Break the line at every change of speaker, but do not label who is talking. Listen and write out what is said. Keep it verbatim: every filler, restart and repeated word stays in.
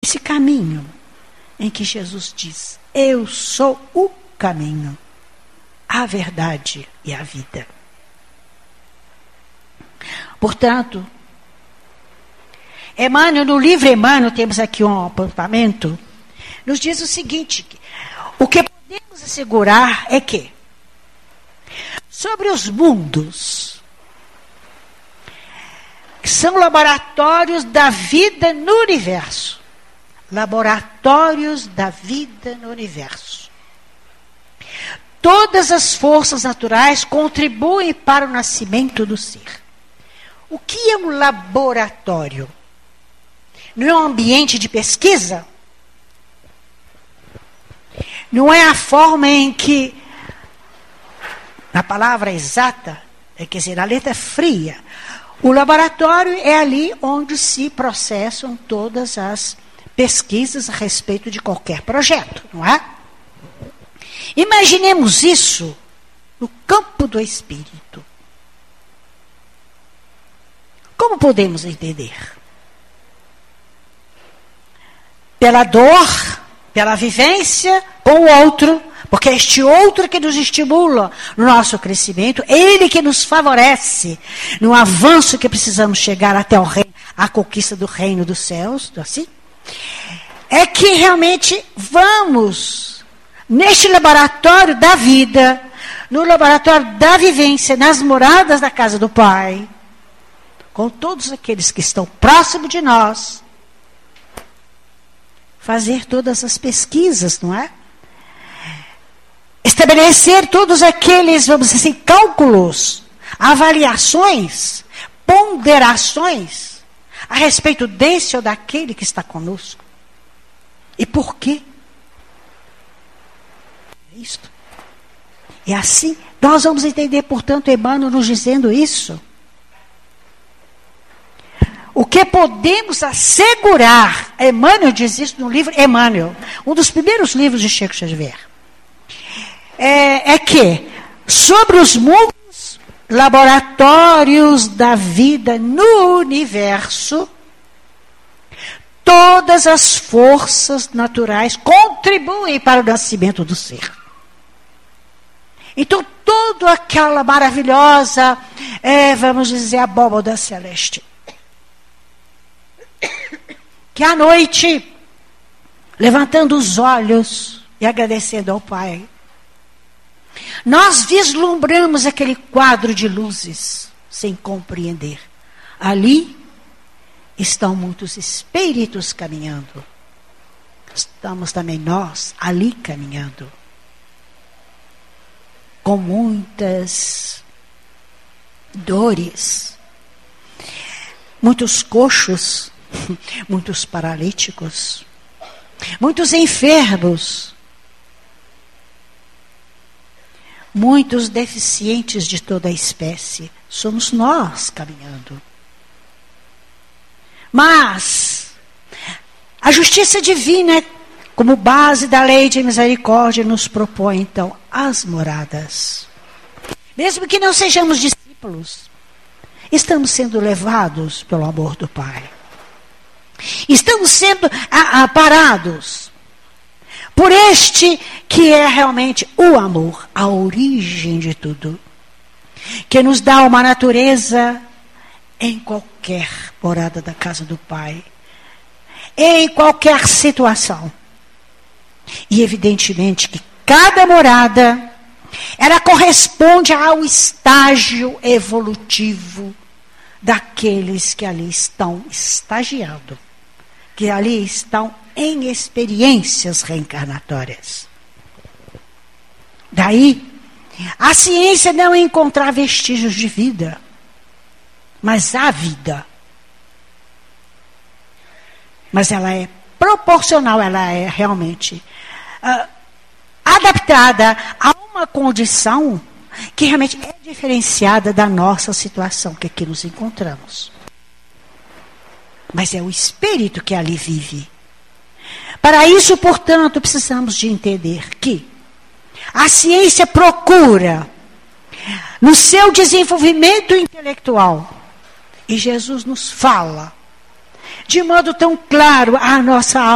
esse caminho em que Jesus diz: eu sou o caminho, a verdade e a vida. Portanto, Emmanuel, no livro Emmanuel, temos aqui um apontamento, nos diz o seguinte: o que podemos assegurar é que, sobre os mundos, que são laboratórios da vida no universo, laboratórios da vida no universo, todas as forças naturais contribuem para o nascimento do ser. O que é um laboratório? Não é um ambiente de pesquisa? Não é a forma em que, a palavra exata, é, quer dizer, a letra fria. O laboratório é ali onde se processam todas as pesquisas a respeito de qualquer projeto, não é? Imaginemos isso no campo do espírito. Como podemos entender? Pela dor, pela vivência com o outro, porque é este outro que nos estimula no nosso crescimento, ele que nos favorece no avanço que precisamos chegar até o reino, a conquista do reino dos céus, assim, é que realmente vamos neste laboratório da vida, no laboratório da vivência, nas moradas da casa do Pai, com todos aqueles que estão próximos de nós, fazer todas as pesquisas, não é? Estabelecer todos aqueles, vamos dizer assim, cálculos, avaliações, ponderações a respeito desse ou daquele que está conosco. E por quê? É isto. E assim, nós vamos entender, portanto, Emmanuel nos dizendo isso. O que podemos assegurar, Emmanuel diz isso no livro Emmanuel, um dos primeiros livros de Chico Xavier, é, é que, sobre os mundos, laboratórios da vida no universo, todas as forças naturais contribuem para o nascimento do ser. Então, toda aquela maravilhosa, é, vamos dizer, abóbada celeste, que à noite, levantando os olhos e agradecendo ao Pai, nós vislumbramos aquele quadro de luzes, sem compreender. Ali estão muitos espíritos caminhando. Estamos também nós ali caminhando. Com muitas dores, muitos coxos, muitos paralíticos, muitos enfermos, muitos deficientes de toda a espécie. Somos nós caminhando. Mas a justiça divina, como base da lei de misericórdia, nos propõe então as moradas. Mesmo que não sejamos discípulos, estamos sendo levados pelo amor do Pai. Estamos sendo parados por este que é realmente o amor, a origem de tudo, que nos dá uma natureza em qualquer morada da casa do Pai, em qualquer situação. E evidentemente que cada morada, ela corresponde ao estágio evolutivo daqueles que ali estão estagiando, que ali estão em experiências reencarnatórias. Daí, a ciência não encontrar vestígios de vida, mas há vida. Mas ela é proporcional, ela é realmente uh, adaptada a uma condição que realmente é diferenciada da nossa situação, que aqui nos encontramos. Mas é o espírito que ali vive. Para isso, portanto, precisamos de entender que a ciência procura, no seu desenvolvimento intelectual, e Jesus nos fala, de modo tão claro, a nossa